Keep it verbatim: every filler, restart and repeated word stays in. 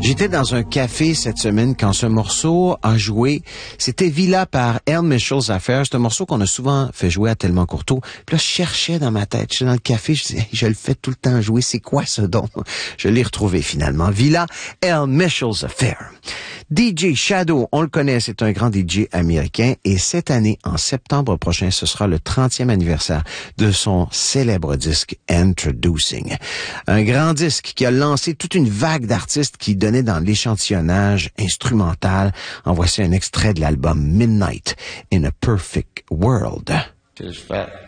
J'étais dans un café cette semaine quand ce morceau a joué. C'était Villa par Earl Mitchell's Affair. C'est un morceau qu'on a souvent fait jouer à Tellement Courteau. Puis là, je cherchais dans ma tête. J'étais dans le café, je disais, hey, je le fais tout le temps jouer. C'est quoi ce don? Je l'ai retrouvé finalement. Villa, Earl Mitchell's Affair. D J Shadow, on le connaît, c'est un grand D J américain et cette année, en septembre prochain, ce sera le trentième anniversaire de son célèbre disque Introducing. Un grand disque qui a lancé toute une vague d'artistes qui donnaient dans l'échantillonnage instrumental. En voici un extrait de l'album Midnight in a Perfect World. Just fat.